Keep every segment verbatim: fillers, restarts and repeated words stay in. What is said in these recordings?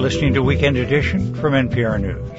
listening to Weekend Edition from N P R News.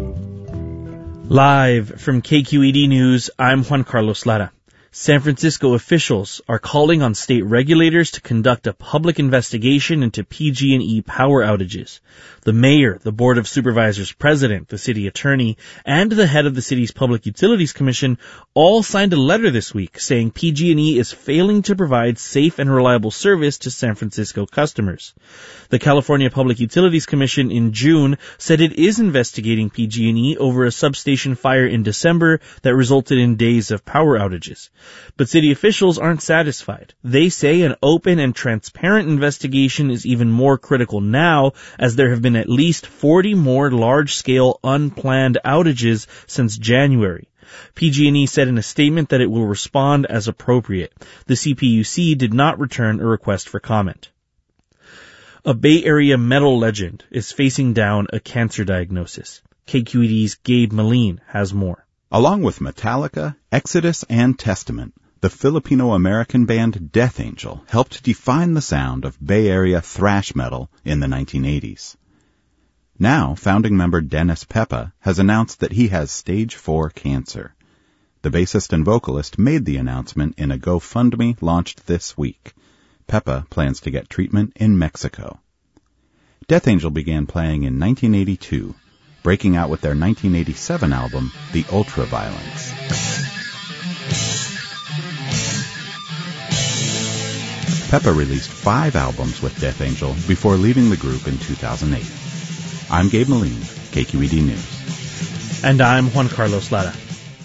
Live from K Q E D News, I'm Juan Carlos Lara. San Francisco officials are calling on state regulators to conduct a public investigation into P G and E power outages. The mayor, the board of supervisors president, the city attorney, and the head of the city's Public Utilities Commission all signed a letter this week saying P G and E is failing to provide safe and reliable service to San Francisco customers. The California Public Utilities Commission in June said it is investigating P G and E over a substation fire in December that resulted in days of power outages. But city officials aren't satisfied. They say an open and transparent investigation is even more critical now, as there have been at least forty more large-scale unplanned outages since January. P G and E said in a statement that it will respond as appropriate. The C P U C did not return a request for comment. A Bay Area metal legend is facing down a cancer diagnosis. K Q E D's Gabe Moline has more. Along with Metallica, Exodus, and Testament, the Filipino-American band Death Angel helped define the sound of Bay Area thrash metal in the nineteen eighties. Now, founding member Dennis Peppa has announced that he has stage four cancer. The bassist and vocalist made the announcement in a GoFundMe launched this week. Peppa plans to get treatment in Mexico. Death Angel began playing in nineteen eighty-two, breaking out with their nineteen eighty-seven album, The Ultraviolence. Peppa released five albums with Death Angel before leaving the group in two thousand eight. I'm Gabe Moline, K Q E D News. And I'm Juan Carlos Lara.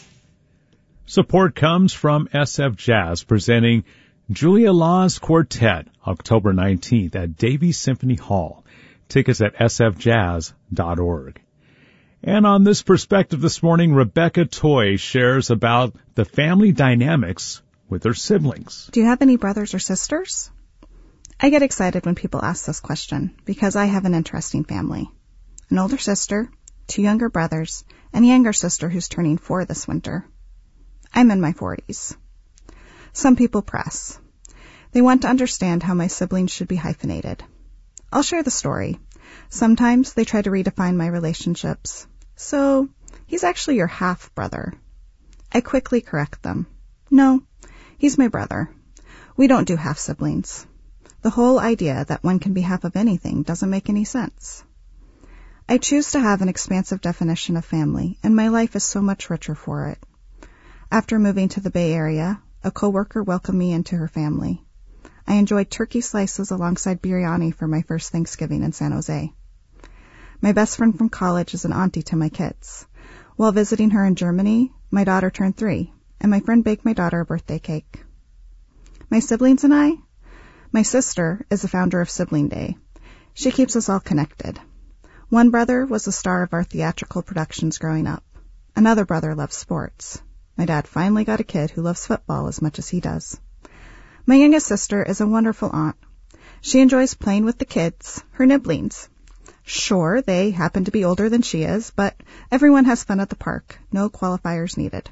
Support comes from S F Jazz presenting Julia Laws Quartet, October nineteenth at Davies Symphony Hall. Tickets at s f jazz dot org. And on this perspective this morning, Rebecca Toy shares about the family dynamics with her siblings. Do you have any brothers or sisters? I get excited when people ask this question because I have an interesting family. An older sister, two younger brothers, and a younger sister who's turning four this winter. I'm in my forties. Some people press. They want to understand how my siblings should be hyphenated. I'll share the story. Sometimes they try to redefine my relationships. So, he's actually your half-brother. I quickly correct them. No, he's my brother. We don't do half-siblings. The whole idea that one can be half of anything doesn't make any sense. I choose to have an expansive definition of family, and my life is so much richer for it. After moving to the Bay Area, a coworker welcomed me into her family. I enjoyed turkey slices alongside biryani for my first Thanksgiving in San Jose. My best friend from college is an auntie to my kids. While visiting her in Germany, my daughter turned three, and my friend baked my daughter a birthday cake. My siblings and I? My sister is the founder of Sibling Day. She keeps us all connected. One brother was the star of our theatrical productions growing up. Another brother loves sports. My dad finally got a kid who loves football as much as he does. My youngest sister is a wonderful aunt. She enjoys playing with the kids, her nibblings. Sure, they happen to be older than she is, but everyone has fun at the park. No qualifiers needed.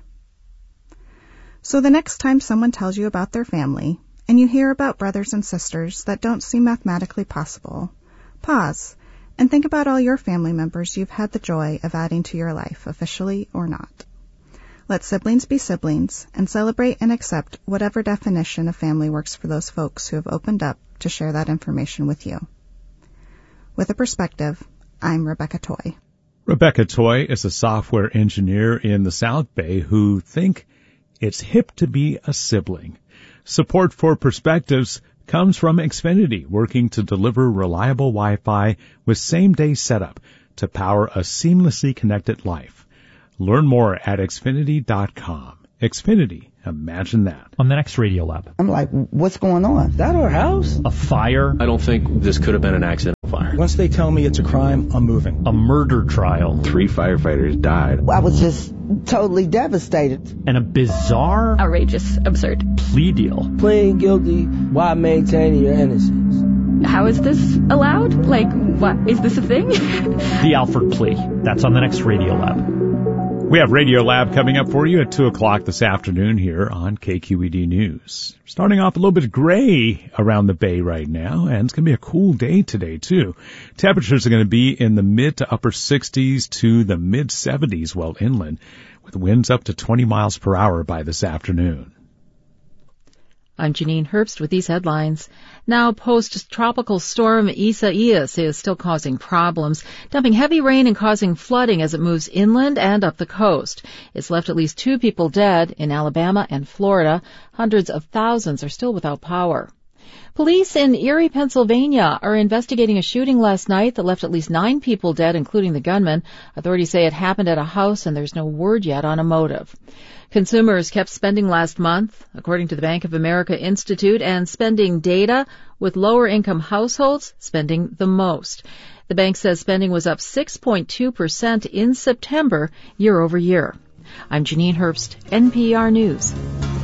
So the next time someone tells you about their family, and you hear about brothers and sisters that don't seem mathematically possible, pause and think about all your family members you've had the joy of adding to your life, officially or not. Let siblings be siblings, and celebrate and accept whatever definition of family works for those folks who have opened up to share that information with you. With a perspective, I'm Rebecca Toy. Rebecca Toy is a software engineer in the South Bay who think it's hip to be a sibling. Support for Perspectives comes from Xfinity, working to deliver reliable Wi-Fi with same-day setup to power a seamlessly connected life. Learn more at xfinity dot com. Xfinity, imagine that. On the next Radio Lab. I'm like, what's going on? Is that our house? A fire. I don't think this could have been an accidental fire. Once they tell me it's a crime, I'm moving. A murder trial. Three firefighters died. I was just totally devastated. And a bizarre, outrageous, absurd plea deal. Pleading guilty while maintaining your innocence. How is this allowed? Like, what? Is this a thing? The Alford plea. That's on the next Radio Lab. We have Radio Lab coming up for you at two o'clock this afternoon here on K Q E D News. Starting off a little bit gray around the bay right now, and it's going to be a cool day today, too. Temperatures are going to be in the mid to upper sixties to the mid seventies well inland, with winds up to twenty miles per hour by this afternoon. I'm Janine Herbst with these headlines. Now, post-tropical storm Isaias is still causing problems, dumping heavy rain and causing flooding as it moves inland and up the coast. It's left at least two people dead in Alabama and Florida. Hundreds of thousands are still without power. Police in Erie, Pennsylvania are investigating a shooting last night that left at least nine people dead, including the gunman. Authorities say it happened at a house and there's no word yet on a motive. Consumers kept spending last month, according to the Bank of America Institute, and spending data with lower-income households spending the most. The bank says spending was up six point two percent in September, year over year. I'm Janine Herbst, N P R News.